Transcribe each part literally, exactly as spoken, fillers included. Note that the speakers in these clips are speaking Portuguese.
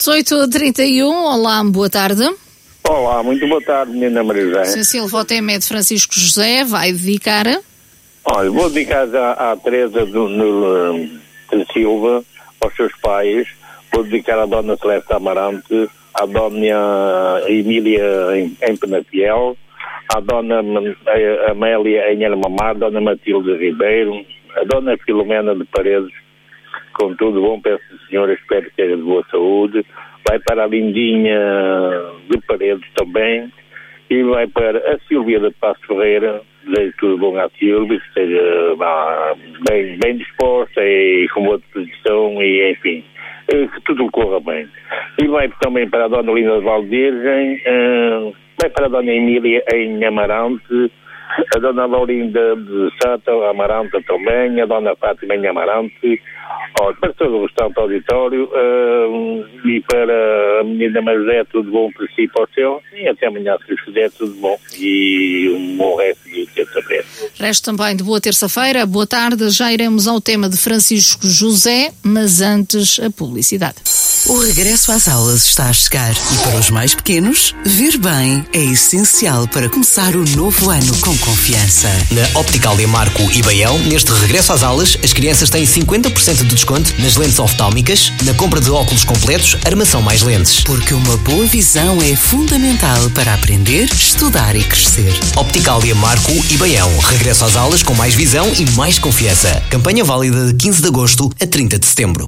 dezoito a trinta e um, olá, boa tarde. Olá, muito boa tarde, menina Maria José. senhor Silva, o tema é de Francisco José, vai dedicar a... Olha, vou dedicar à, à Teresa do, no, de Silva, aos seus pais, vou dedicar à Dona Celeste Amarante, à Dona Emília em, em Penafiel, à Dona Amélia em Elmamar, à Dona Matilde Ribeiro, à Dona Filomena de Paredes, com tudo bom, peço ao senhor, espero que seja de boa saúde. Vai para a Lindinha de Paredes também, e vai para a Silvia de Passo Ferreira, desejo tudo bom à Silvia, que esteja bah, bem, bem disposta e com boa disposição, e enfim, que tudo corra bem. E vai também para a Dona Linda de Valdirgem, uh, vai para a Dona Emília em Amarante, a Dona Laurinda de Santa Amarante também, a Dona Fátima em Amarante, oh, para todo o restante auditório, uh, e para a menina Maria, tudo bom para si e para o seu, e até amanhã, se quiser, tudo bom, e um bom resto de terça-feira. Resto também de boa terça-feira, boa tarde, já iremos ao tema de Francisco José, mas antes a publicidade. O regresso às aulas está a chegar e para os mais pequenos, ver bem é essencial para começar o novo ano com confiança. Na Opticalia Marco e Baião, neste regresso às aulas, as crianças têm cinquenta por cento de desconto nas lentes oftálmicas, na compra de óculos completos, armação mais lentes. Porque uma boa visão é fundamental para aprender, estudar e crescer. Opticalia Marco e Baião, regresso às aulas com mais visão e mais confiança. Campanha válida de quinze de agosto a trinta de setembro.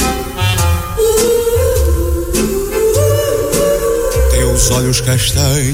Teus olhos castanhos